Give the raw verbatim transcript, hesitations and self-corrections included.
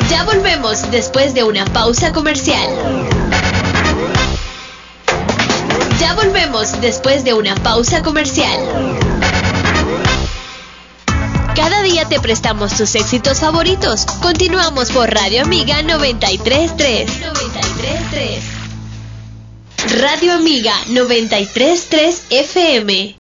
Ya volvemos después de una pausa comercial. Ya volvemos después de una pausa comercial. Cada día te prestamos tus éxitos favoritos. Continuamos por Radio Amiga noventa y tres punto tres. noventa y tres punto tres. Radio Amiga noventa y tres punto tres F M.